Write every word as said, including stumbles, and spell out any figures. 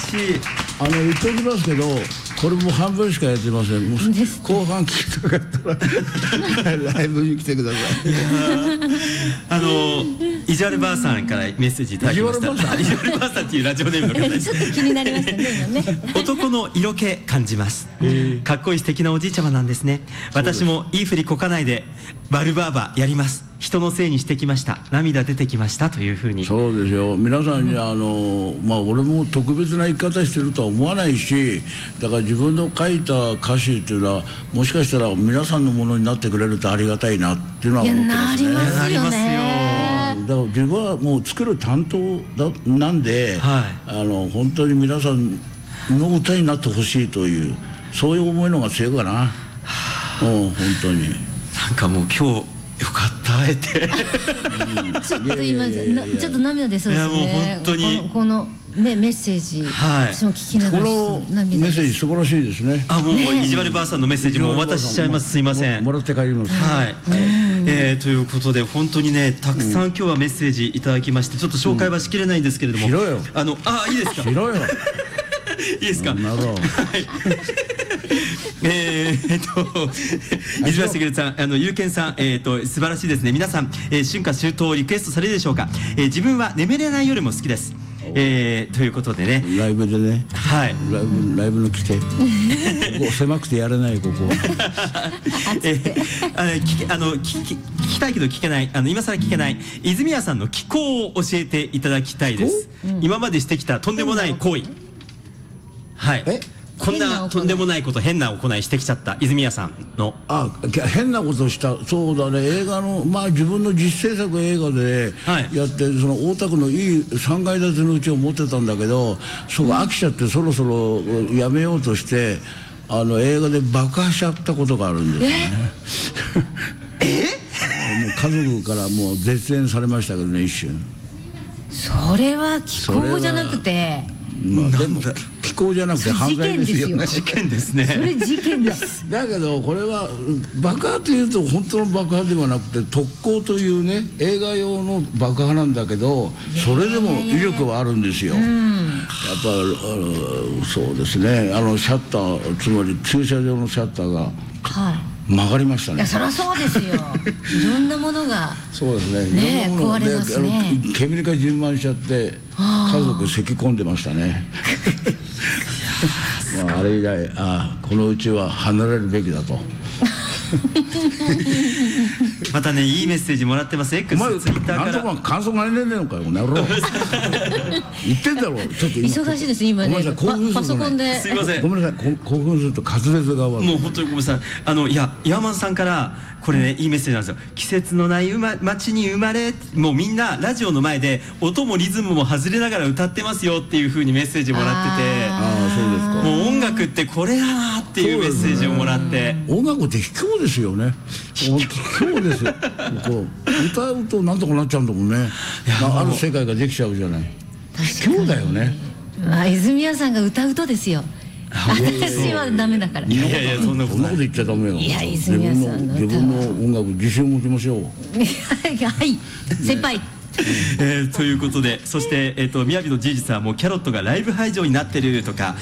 あの言っておきますけど、これも半分しかやってません。もう後半聞きたかったらライブに来てください。 あのイジワルばあさんからメッセージいただきました。イジワルばあさんっていうラジオネームの方です。 ちょっと気になりましたね今ね。 男の色気感じます。かっこいい素敵なおじいちゃまなんですね。私もいいふりこかないでバルバーバやります。人のせいにしてきました。涙出てきましたというふうに。 そうですよ。皆さんにあのまあ俺も特別な生き方してるとは思わないし、だから自分の書いた歌詞っていうのはもしかしたら皆さんのものになってくれるとありがたいなっていうのは思ってますね。 いやなりますよね。 だから自分はもう作る担当だなんで、はい、あの本当に皆さんの歌になってほしいというそういう思いのが強いかな。はあ、もう本当に。 なんかもう今日。よかった会えてちょっと今ちょっと涙出そうですね。いやもう本当にこのねメッセージ、私も聞きながらこのメッセージ素晴らしいですね。 あもういじわるばあさんのメッセージもお渡ししちゃいます。すいません。 もらって帰ります。 はい。えということで本当にねたくさん今日はメッセージいただきましてちょっと紹介はしきれないんですけれども。 しろよ。 あのあいいですか。 しろよ。 いいですか。 なるほど。 えーっと水村茂さん、あのゆうけんさん、えーっと素晴らしいですね。皆さん、えー、春夏秋冬をリクエストされるでしょうか。えー、自分は眠れない夜も好きです。えー、ということでね。 ライブでね。 はい。 ライブライブの来て。ここ狭くてやれないここ。 えー、あの聞きあの聞き聞きたいけど聞けないあの今更聞けない泉谷さんの気候を教えていただきたいです。うん、今までしてきたとんでもない行為。はい。え？こんなとんでもないこと変な行いしてきちゃった泉谷さんのあ変なことしたそうだね映画のまあ自分の実制作映画でやって、はい、その大田区のいいさんがい建てのうちを持ってたんだけどそこ飽きちゃってそろそろやめようとしてあの映画で爆破しちゃったことがあるんですよね。 え？ もう家族からもう絶縁されましたけどね一瞬。 それは気候じゃなくて。 まあでも気候じゃなくて犯罪ですよね。 事件ですね。 それ事件です。 だけどこれは爆破というと本当の爆破ではなくて特攻というね映画用の爆破なんだけどそれでも威力はあるんですよ。やっぱあのそうですねあのシャッターつまり駐車場のシャッターが。はい曲がりましたね。 いやそりゃそうですよ。いろんなものがそうですね。 ね壊れますね。 煙が充満しちゃって家族咳込んでましたね。まああれ以来あこのうちは離れるべきだと。 またねいいメッセージもらってます。 X ツイッターからなんとか感想がねえのかよこの野郎。言ってんだろ。ちょっと忙しいです今ね。パソコンで。 すいません。 ごめんなさい興奮すると滑舌が悪い。 もう本当にごめんなさい。あのいやヤーマンさんからこれねいいメッセージなんですよ。季節のない街に生まれもうみんなラジオの前で音もリズムも外れながら歌ってますよっていう風にメッセージもらってて。 ああそうですか。 もう音楽ってこれだなっていうメッセージをもらって。音楽って卑怯ですよね。卑怯ですよ。こう歌うとなんとかなっちゃうんだもんね。ある世界ができちゃうじゃない。卑怯だよね。 まあ泉谷さんが歌うとですよ。私はダメだから。 いやいやそんなこと言っちゃダメよ。 いや泉谷さんの自分の音楽自信を持ちましょう。 はい先輩。 えー、ということでそして、えー、と宮城のじいじさんもキャロットがライブ会場になってるとか